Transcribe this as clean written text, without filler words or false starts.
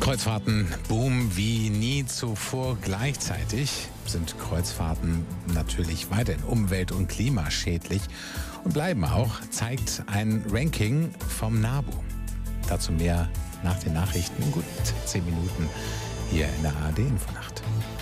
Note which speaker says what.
Speaker 1: Kreuzfahrten boomen wie nie zuvor. Gleichzeitig sind Kreuzfahrten natürlich weiterhin umwelt- und klimaschädlich und bleiben auch, zeigt ein Ranking vom NABU. Dazu mehr nach den Nachrichten in gut 10 Minuten hier in der ARD Infonacht.